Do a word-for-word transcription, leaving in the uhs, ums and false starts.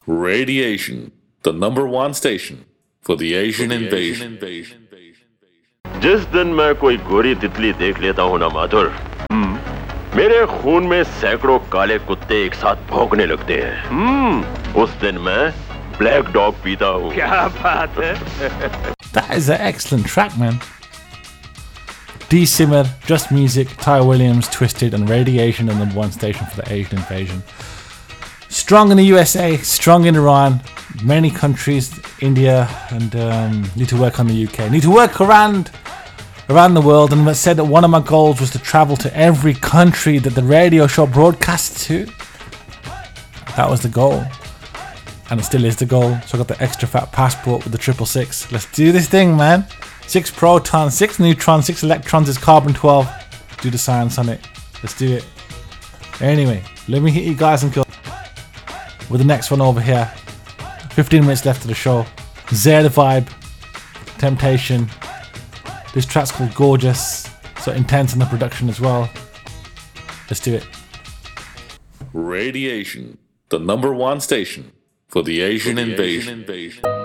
Radiation, the number one station for the Asian invasion. जिस दिन मैं कोई गोरी तितली देख लेता हूँ ना माधुर, मेरे खून में सैकड़ों काले कुत्ते एक साथ भौंकने लगते हैं। उस दिन मैं ब्लैक डॉग पीता हूँ। क्या बात है? That is an excellent track, man. D Simmer, Just Music, Ty Williams, Twisted, and Radiation, the number one station for the Asian invasion. Strong in the U S A, strong in Iran, many countries, India, and um, need to work on the U K. Need to work around around the world, and I said that one of my goals was to travel to every country that the radio show broadcasts to. That was the goal, and it still is the goal. So I got the extra fat passport with the triple six. Let's do this thing, man. Six protons, six neutrons, six electrons is carbon twelve. Do the science on it. Let's do it. Anyway, let me hit you guys and go with the next one over here. fifteen minutes left of the show. Zare the Vibe, Temptation. This track's called Gorgeous, so intense in the production as well. Let's do it. Radiation, the number one station for the Asian invasion.